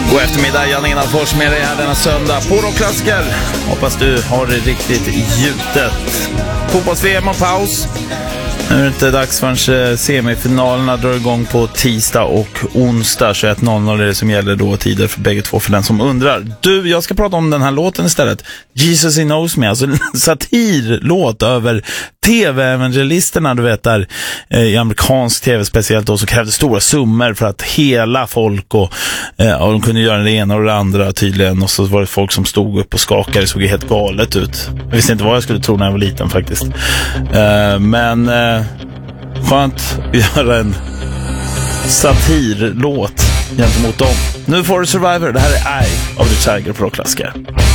God eftermiddag, Jan-Einar Fors med dig här denna söndag på Rockklassiker. Hoppas du har det riktigt gjutet. Fotbolls-VM och paus. Nu är det inte dags förrän semifinalerna drar igång på tisdag och onsdag. 21.00 är det som gäller då, tider för bägge två för den som undrar. Du, jag ska prata om den här låten istället. Jesus He Knows Me, alltså en satirlåt över tv-evangelisterna, du vet, där i amerikansk tv speciellt då, så krävde stora summor för att hela folk och de kunde göra det ena och det andra tydligen, och så var det folk som stod upp och skakade, det såg helt galet ut. Jag visste inte vad jag skulle tro när jag var liten faktiskt. Men skönt att göra en satirlåt gentemot dem. Nu får du Survivor, det här är Eye of the Tiger på Rockklassiker.